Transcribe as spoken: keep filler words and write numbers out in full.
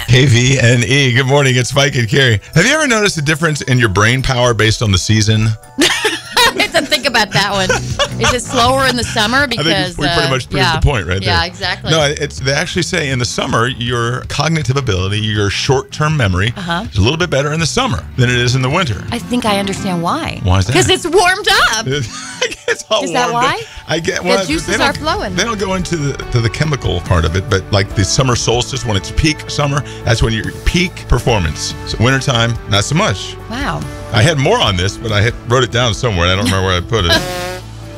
K V N E. Good morning. It's Mike and Carrie. Have you ever noticed a difference in your brain power based on the season? I have to think about that one. Is it slower in the summer? Because I think we pretty uh, much proved yeah. the point right there. Yeah, exactly. No, it's they actually say in the summer your cognitive ability, your short-term memory, uh-huh. is a little bit better in the summer than it is in the winter. I think I understand why. Why is that? Because it's warmed up. It's all Is that warmed why? up. I get well, The juices they don't- are flowing. They don't go into the to the chemical part of it, but like the summer solstice, when it's peak summer, that's when your peak performance. So wintertime, not so much. Wow. I had more on this, but I had, wrote it down somewhere. And I don't remember where I put it.